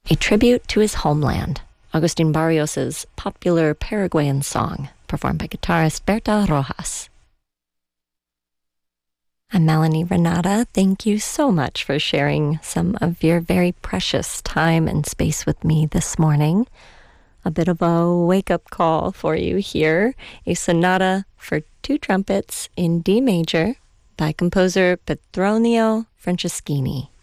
a tribute to his homeland, Agustin Barrios's popular Paraguayan song, performed by guitarist Berta Rojas. I'm Melanie Renata. Thank you so much for sharing some of your very precious time and space with me this morning. A bit of a wake-up call for you here, a sonata for 2 trumpets in D major by composer Petronio Franceschini.